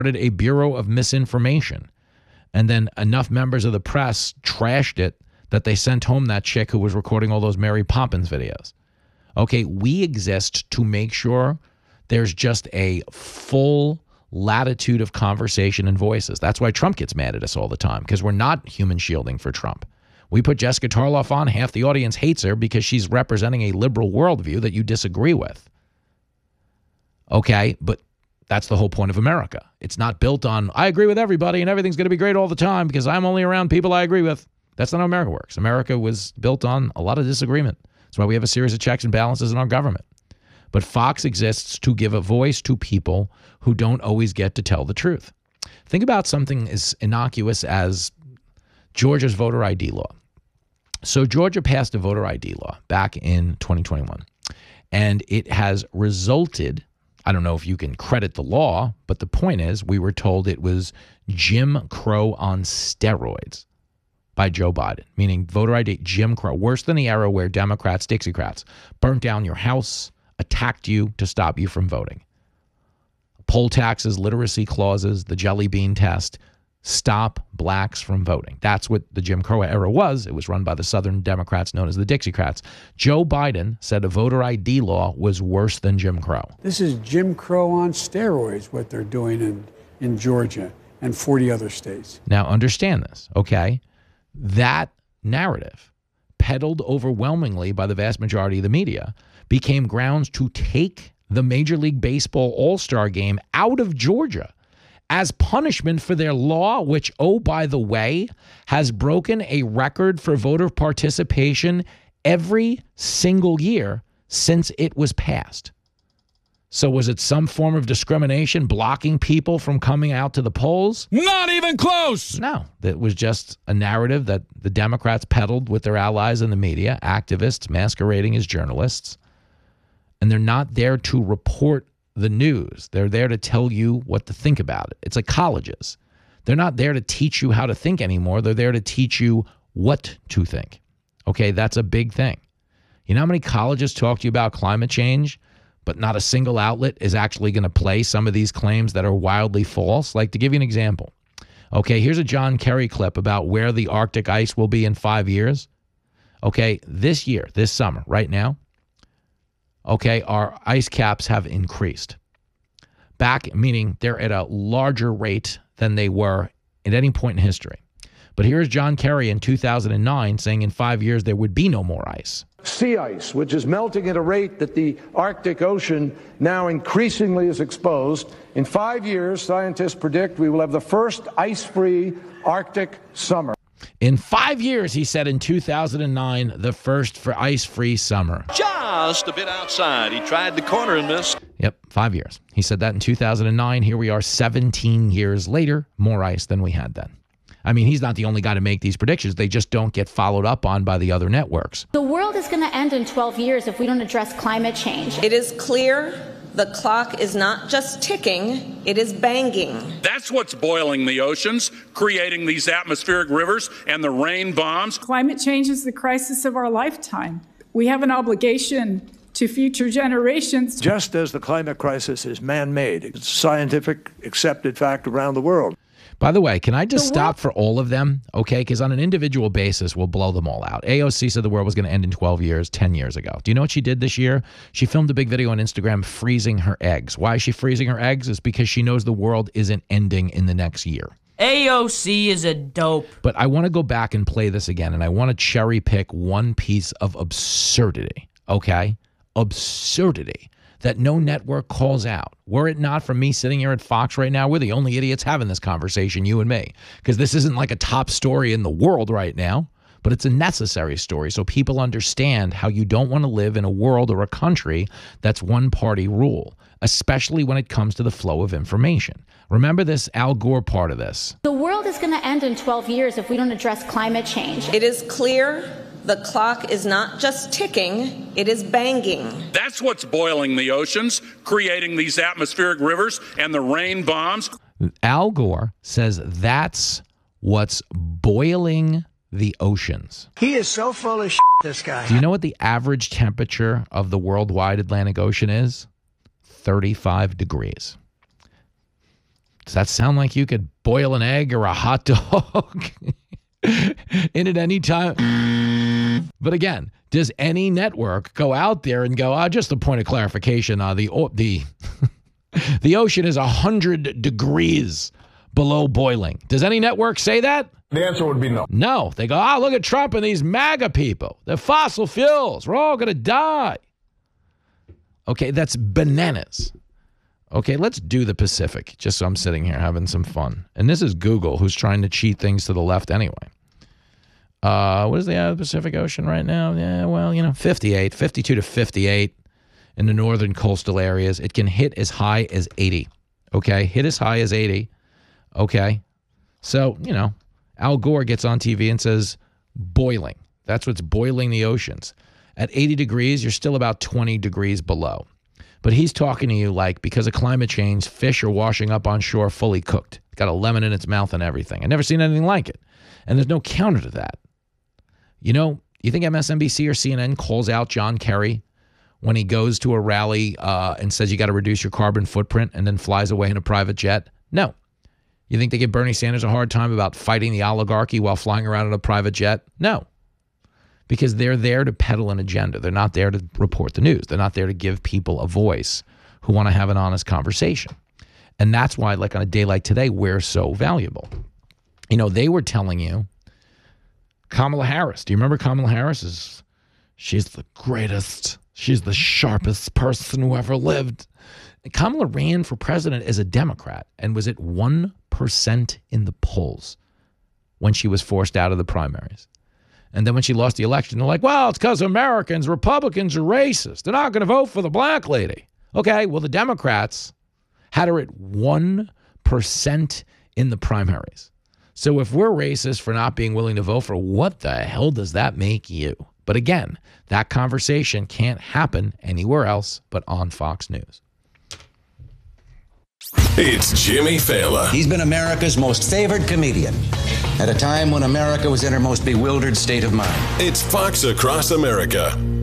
a bureau of misinformation. And then enough members of the press trashed it that they sent home that chick who was recording all those Mary Poppins videos. Okay, we exist to make sure there's just a full latitude of conversation and voices. That's why Trump gets mad at us all the time, because we're not human shielding for Trump. We put Jessica Tarloff on, half the audience hates her because she's representing a liberal worldview that you disagree with. Okay, but that's the whole point of America. It's not built on, I agree with everybody and everything's going to be great all the time because I'm only around people I agree with. That's not how America works. America was built on a lot of disagreement. That's why we have a series of checks and balances in our government. But Fox exists to give a voice to people who don't always get to tell the truth. Think about something as innocuous as Georgia's voter ID law. So Georgia passed a voter ID law back in 2021, and it has resulted, I don't know if you can credit the law, but the point is we were told it was Jim Crow on steroids by Joe Biden, meaning voter ID, Jim Crow, worse than the era where Democrats, Dixiecrats, burnt down your house, attacked you to stop you from voting. Poll taxes, literacy clauses, the jelly bean test, stop blacks from voting. That's what the Jim Crow era was. It was run by the Southern Democrats known as the Dixiecrats. Joe Biden said a voter ID law was worse than Jim Crow. This is Jim Crow on steroids, what they're doing in Georgia and 40 other states. Now understand this, okay? That narrative, peddled overwhelmingly by the vast majority of the media, became grounds to take the Major League Baseball All-Star game out of Georgia as punishment for their law, which, oh, by the way, has broken a record for voter participation every single year since it was passed. So was it some form of discrimination blocking people from coming out to the polls? Not even close. No, it was just a narrative that the Democrats peddled with their allies in the media, activists masquerading as journalists. And they're not there to report the news. They're there to tell you what to think about it. It's like colleges. They're not there to teach you how to think anymore. They're there to teach you what to think. Okay, that's a big thing. You know how many colleges talk to you about climate change, but not a single outlet is actually going to play some of these claims that are wildly false? Like, to give you an example. Okay, here's a John Kerry clip about where the Arctic ice will be in 5 years. Okay, this year, this summer, right now, okay, our ice caps have increased. Back, meaning they're at a larger rate than they were at any point in history. But here's John Kerry in 2009 saying in 5 years there would be no more ice. Sea ice, which is melting at a rate that the Arctic Ocean now increasingly is exposed. In 5 years, scientists predict we will have the first ice-free Arctic summer. In 5 years, he said in 2009, the first for ice-free summer. Just a bit outside. He tried the corner and missed. Yep, 5 years. He said that in 2009. Here we are 17 years later, more ice than we had then. I mean, he's not the only guy to make these predictions. They just don't get followed up on by the other networks. The world is going to end in 12 years if we don't address climate change. It is clear the clock is not just ticking, it is banging. That's what's boiling the oceans, creating these atmospheric rivers and the rain bombs. Climate change is the crisis of our lifetime. We have an obligation to future generations. Just as the climate crisis is man-made, it's a scientific accepted fact around the world. By the way, can I just stop for all of them? Okay, because on an individual basis, we'll blow them all out. AOC said the world was going to end in 12 years, 10 years ago. Do you know what she did this year? She filmed a big video on Instagram freezing her eggs. Why is she freezing her eggs? It's because she knows the world isn't ending in the next year. AOC is a dope. But I want to go back and play this again, and I want to cherry pick one piece of absurdity, okay? Absurdity that no network calls out. Were it not for me sitting here at Fox right now, we're the only idiots having this conversation, you and me, because this isn't like a top story in the world right now, but it's a necessary story so people understand how you don't want to live in a world or a country that's one-party rule, especially when it comes to the flow of information. Remember this Al Gore part of this. The world is going to end in 12 years if we don't address climate change. It is clear the clock is not just ticking, it is banging. That's what's boiling the oceans, creating these atmospheric rivers and the rain bombs. Al Gore says that's what's boiling the oceans. He is so full of shit, this guy. Do you know what the average temperature of the worldwide Atlantic Ocean is? 35 degrees. Does that sound like you could boil an egg or a hot dog in at any time? But again, does any network go out there and go, just a point of clarification, the ocean is 100 degrees below boiling. Does any network say that? The answer would be no. No. They go, look at Trump and these MAGA people. They're fossil fuels. We're all going to die. Okay, that's bananas. Okay, let's do the Pacific, just so I'm sitting here having some fun. And this is Google, who's trying to cheat things to the left anyway. What is the Pacific Ocean right now? Yeah, well, 52 to 58 in the northern coastal areas. It can hit as high as 80. Okay, hit as high as 80. Okay, so, Al Gore gets on TV and says, boiling. That's what's boiling the oceans. At 80 degrees, you're still about 20 degrees below. But he's talking to you like, because of climate change, fish are washing up on shore fully cooked. It's got a lemon in its mouth and everything. I've never seen anything like it. And there's no counter to that. You think MSNBC or CNN calls out John Kerry when he goes to a rally and says you got to reduce your carbon footprint and then flies away in a private jet? No. You think they give Bernie Sanders a hard time about fighting the oligarchy while flying around in a private jet? No. Because they're there to peddle an agenda. They're not there to report the news. They're not there to give people a voice who want to have an honest conversation. And that's why, like on a day like today, we're so valuable. They were telling you, Kamala Harris. Do you remember Kamala Harris? She's the greatest. She's the sharpest person who ever lived. Kamala ran for president as a Democrat and was at 1% in the polls when she was forced out of the primaries. And then when she lost the election, they're like, well, it's because Republicans are racist. They're not going to vote for the black lady. Okay, well, the Democrats had her at 1% in the primaries. So if we're racist for not being willing to vote for, what the hell does that make you? But again, that conversation can't happen anywhere else but on Fox News. It's Jimmy Fallon. He's been America's most favored comedian at a time when America was in her most bewildered state of mind. It's Fox Across America.